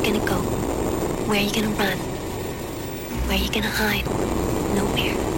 gonna go? Where are you gonna run? Where are you gonna hide? Nowhere.